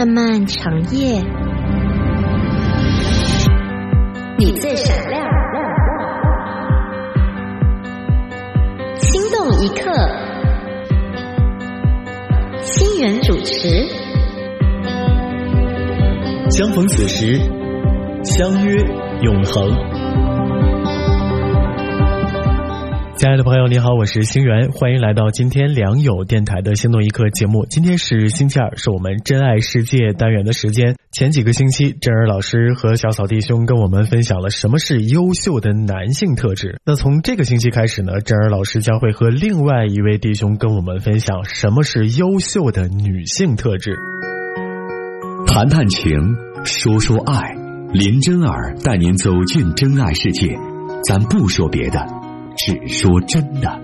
漫漫长夜，你最闪亮，心动一刻，清源主持。 相逢此时，相约永恒。亲爱的朋友你好，我是星源，欢迎来到今天良友电台的心动一刻节目。今天是星期二，是我们真爱世界单元的时间。前几个星期，真儿老师和小草弟兄跟我们分享了什么是优秀的男性特质。那从这个星期开始呢，真儿老师将会和另外一位弟兄跟我们分享什么是优秀的女性特质。 谈谈情，说说爱，林真儿带您走进真爱世界，咱不说别的，只说真的。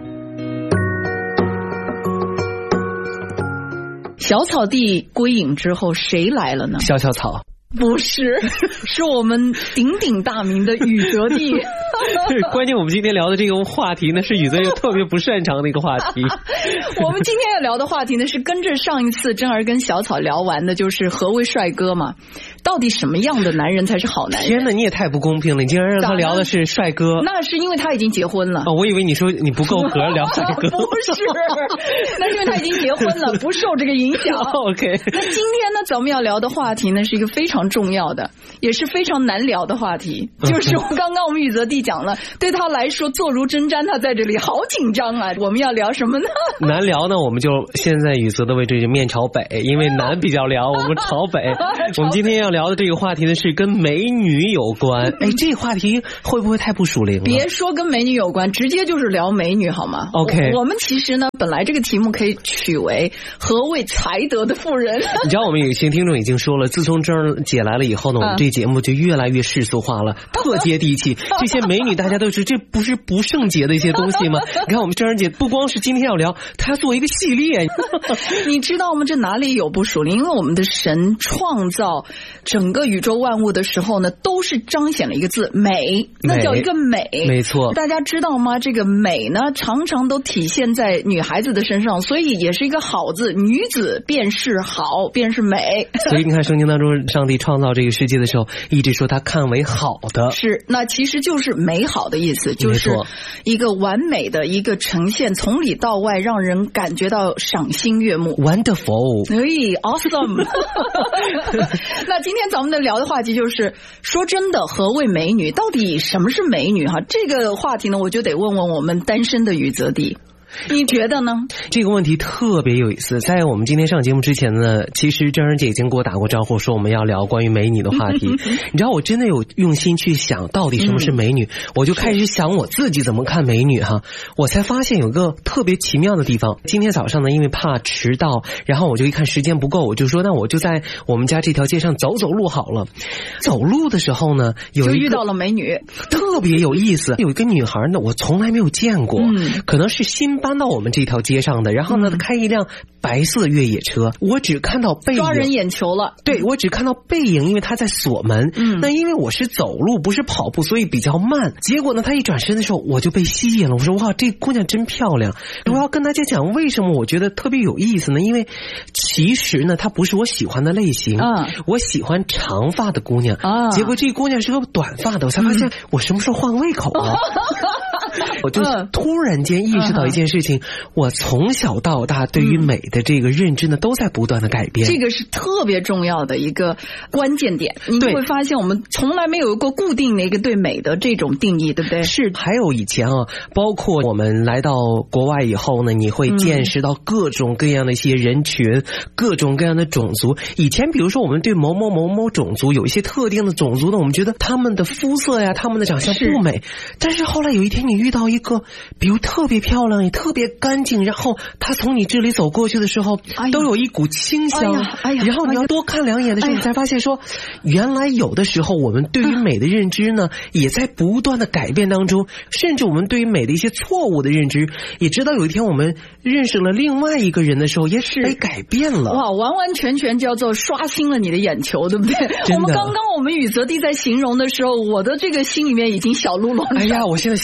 小草地归隐之后，谁来了呢？ 小小草不是，是我们鼎鼎大名的宇泽地。 关键我们今天聊的这个话题呢，是宇泽又特别不擅长的一个话题。 我们今天要聊的话题呢，是跟着上一次真儿跟小草聊完的，就是何谓帅哥嘛？到底什么样的男人才是好男人？ 天哪，你也太不公平了！你竟然让他聊的是帅哥。 那是因为他已经结婚了。 哦，我以为你说你不够格聊帅哥。 不是，那是因为他已经结婚了，不受这个影响。 OK。 那今天呢，咱们要聊的话题呢，是一个非常重要的，也是非常难聊的话题，就是刚刚我们宇泽地讲了，对他来说坐如针毡，他在这里好紧张啊！我们要聊什么呢？ 难聊呢，我们就现在宇泽的位置就面朝北，因为南比较聊，我们朝北。我们今天要聊的这个话题呢，是跟美女有关。哎，这个话题会不会太不属灵了？ 别说跟美女有关，直接就是聊美女好吗 ？OK。 我们其实呢，本来这个题目可以取为何谓才德的妇人。 你知道我们有一些听众已经说了，自从真儿姐来了以后呢，我们这节目就越来越世俗化了，特接地气。这些美女大家都是，这不是不圣洁的一些东西吗？你看我们真儿姐不光是今天要聊，她要做一个系列。 你知道吗？这哪里有不属灵？因为我们的神创造整个宇宙万物的时候呢，都是彰显了一个字美，那叫一个美。 没错。 大家知道吗？这个美呢，常常都体现在女孩子的身上，所以也是一个好字。女子便是好，便是美。 所以你看圣经当中，上帝创造这个世界的时候，一直说他看为好的。 是，那其实就是美好的意思，就是一个完美的一个呈现，从里到外让人感觉到赏心悦目。 Wonderful。 awesome。那今天咱们的聊的话题就是，说真的，何谓美女？到底什么是美女？哈，这个话题呢，我就得问问我们单身的宇泽地。你觉得呢？ 这个问题特别有意思。在我们今天上节目之前呢，其实真儿姐已经给我打过招呼，说我们要聊关于美女的话题。你知道我真的有用心去想到底什么是美女，我就开始想我自己怎么看美女哈。我才发现有个特别奇妙的地方。今天早上呢，因为怕迟到，然后我就一看时间不够，我就说那我就在我们家这条街上走走路好了。走路的时候呢，就遇到了美女， 特别有意思。有一个女孩呢，我从来没有见过，可能是新搬到我们这条街上的，然后呢开一辆白色越野车，我只看到背影， 抓人眼球了。 对，我只看到背影，因为他在锁门。那因为我是走路不是跑步，所以比较慢。结果呢他一转身的时候我就被吸引了，我说哇，这姑娘真漂亮。我要跟大家讲为什么我觉得特别有意思呢？因为其实呢她不是我喜欢的类型，我喜欢长发的姑娘，结果这姑娘是个短发的，我才发现我什么时候换胃口了。我就突然间意识到一件事情，我从小到大对于美的这个认知呢，都在不断的改变。 这个是特别重要的一个关键点，你会发现我们从来没有过固定的一个对美的这种定义，对不对？ 是，还有以前啊，包括我们来到国外以后呢，你会见识到各种各样的一些人群，各种各样的种族。以前比如说我们对某某某某种族有一些特定的种族呢，我们觉得他们的肤色呀，他们的长相不美，但是后来有一天你遇到一个比如特别漂亮也特别干净，然后他从你这里走过去的时候，都有一股清香，然后你要多看两眼的时候，你才发现说原来有的时候我们对于美的认知呢也在不断的改变当中，甚至我们对于美的一些错误的认知，也知道有一天我们认识了另外一个人的时候也是改变了。 哇，完完全全叫做刷新了你的眼球，对不对？我们刚刚我们宇泽地在形容的时候，我的这个心里面已经小鹿乱撞。 哎呀，我现在心跳加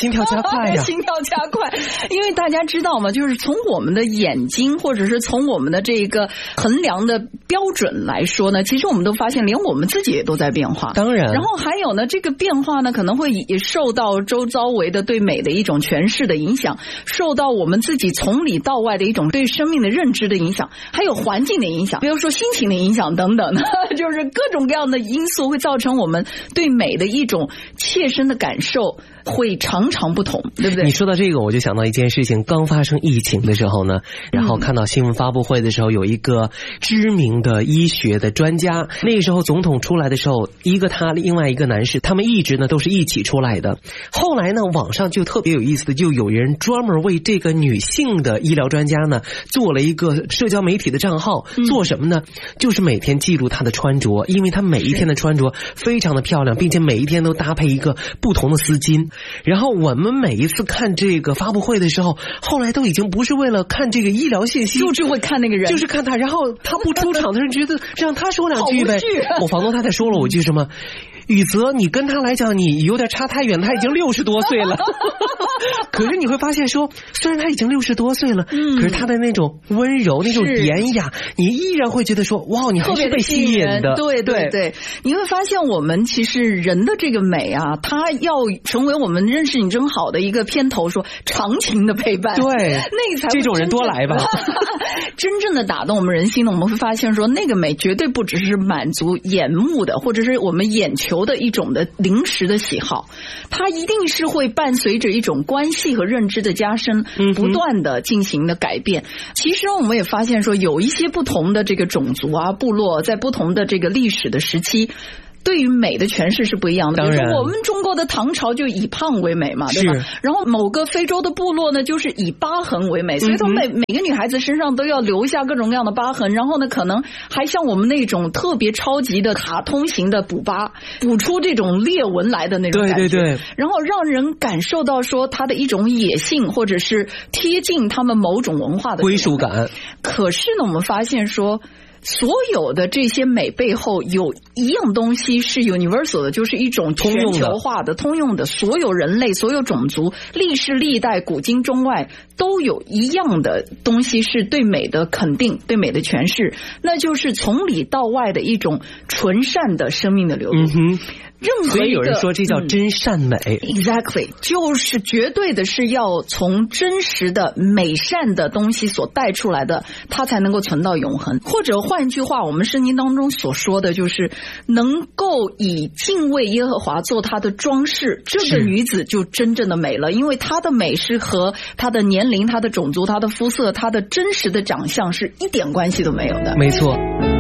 快呀， 心跳加快，因为大家知道嘛，就是从我们的眼睛或者是从我们的这个衡量的标准来说呢，其实我们都发现连我们自己也都在变化。 当然， 然后还有呢，这个变化呢可能会也受到周遭围的对美的一种诠释的影响，受到我们自己从里到外的一种对生命的认知的影响，还有环境的影响，比如说心情的影响等等，就是各种各样的因素会造成我们对美的一种切身的感受会常常不同，对不对？ 你说到这个，我就想到一件事情，刚发生疫情的时候呢，然后看到新闻发布会的时候，有一个知名的医学的专家，那个时候总统出来的时候，一个他，另外一个男士，他们一直呢都是一起出来的。后来呢，网上就特别有意思的，就有人专门为这个女性的医疗专家呢做了一个社交媒体的账号，做什么呢？就是每天记录她的穿着，因为她每一天的穿着非常的漂亮，并且每一天都搭配一个不同的丝巾。然后我们每一次看这个发布会的时候，后来都已经不是为了看这个医疗信息， 就是会看那个人， 就是看他。然后他不出场的人觉得让他说两句呗。我房东太太说了我句什么，宇泽，你跟他来讲你有点差太远，他已经60多岁了。可是你会发现说，虽然他已经60多岁了，可是他的那种温柔，那种典雅，你依然会觉得说，哇，你还是被吸引的。 对对对，你会发现我们其实人的这个美啊，它要成为我们认识你真好的一个片头，说长情的陪伴。 对， 那个才这种人多来吧。 真正的打动我们人心呢，我们会发现说，那个美绝对不只是满足眼目的，或者是我们眼球的一种的临时的喜好，它一定是会伴随着一种关系和认知的加深，不断的进行的改变。其实我们也发现说，有一些不同的这个种族啊、部落，在不同的这个历史的时期，对于美的诠释是不一样的。比如说我们中国的唐朝就以胖为美嘛，对吧？然后某个非洲的部落呢，就是以疤痕为美，所以说每个女孩子身上都要留下各种各样的疤痕，然后呢可能还像我们那种特别超级的卡通型的补疤，补出这种裂纹来的那种感觉。对对对，然后让人感受到说她的一种野性，或者是贴近他们某种文化的归属感。可是呢，我们发现说，所有的这些美背后有一样东西是 universal 的，就是一种全球化的、通用的，所有人类、所有种族、历世历代、古今中外都有一样的东西是对美的肯定、对美的诠释，那就是从里到外的一种纯善的生命的流露。任何一个， 所以有人说这叫真善美。 Exactly， 就是绝对的是要从真实的美善的东西所带出来的，它才能够存到永恒。或者换句话，我们圣经当中所说的就是能够以敬畏耶和华做她的装饰，这个女子就真正的美了，因为她的美是和她的年龄、她的种族、她的肤色、她的真实的长相是一点关系都没有的。 没错。